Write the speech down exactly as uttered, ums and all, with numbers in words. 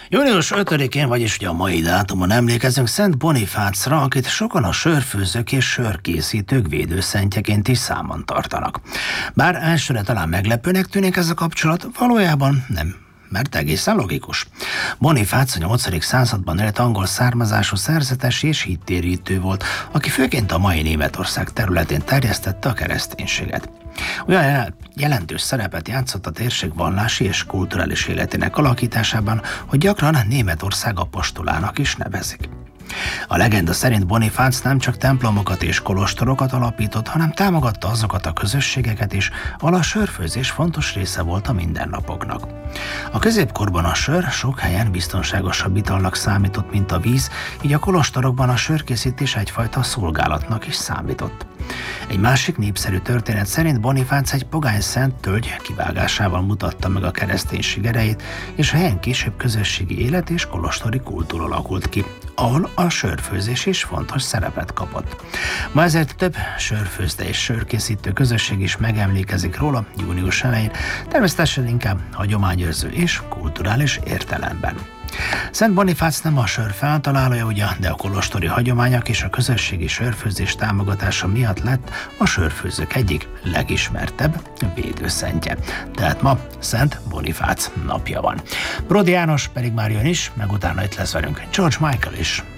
június ötödikén, vagyis ugye a mai dátumon emlékezünk Szent Bonifácra, akit sokan a sörfőzők és sörkészítők védőszentjeként is számon tartanak. Bár elsőre talán meglepőnek tűnik ez a kapcsolat, valójában nem, mert egészen logikus. Bonifác a nyolcadik században élt angol származású szerzetes és hittérítő volt, aki főként a mai Németország területén terjesztette a kereszténységet. Olyan jelentős szerepet játszott a térség vallási és kulturális életének alakításában, hogy gyakran Németország apostolának is nevezik. A legenda szerint Bonifác nem csak templomokat és kolostorokat alapított, hanem támogatta azokat a közösségeket is, ahol a sörfőzés fontos része volt a mindennapoknak. A középkorban a sör sok helyen biztonságosabb italnak számított, mint a víz, így a kolostorokban a sörkészítés egyfajta szolgálatnak is számított. Egy másik népszerű történet szerint Bonifác egy pogány szent tölgy kivágásával mutatta meg a kereszténység erejét, és a helyen később közösségi élet és kolostori kultúra alakult ki, ahol a sörfőzés is fontos szerepet kapott. Ma ezért több sörfőzde és sörkészítő közösség is megemlékezik róla június elején, természetesen inkább hagyományőrző és kulturális értelemben. Szent Bonifác nem a sör feltalálója ugyan, de a kolostori hagyományok és a közösségi sörfőzés támogatása miatt lett a sörfőzők egyik legismertebb védőszentje. Tehát ma Szent Bonifác napja van. Brody János pedig már jön is, meg utána itt lesz velünk George Michael is.